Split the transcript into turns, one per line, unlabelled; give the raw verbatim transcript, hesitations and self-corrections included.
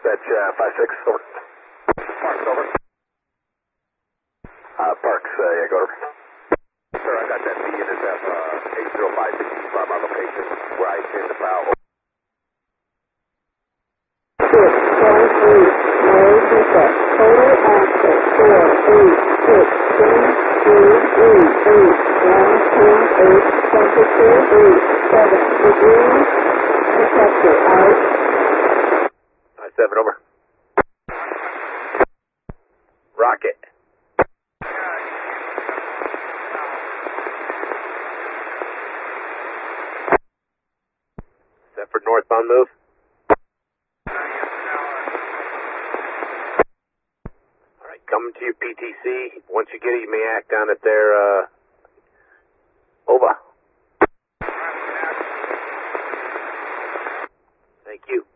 Dispatch uh, five six, over. Parks, over. Uh, Parks, uh, yeah, go over. Sir, I got that B N S F uh, eight zero five six by my location, right in the bow.
six one eight, no pickup, total access four eight six three three eight eight one two eight, temperature eight seven degrees, detector out.
five seven, over. Rocket. Is that for northbound move? Alright, coming to your P T C. Once you get it, you may act on it there, uh, over. Thank you.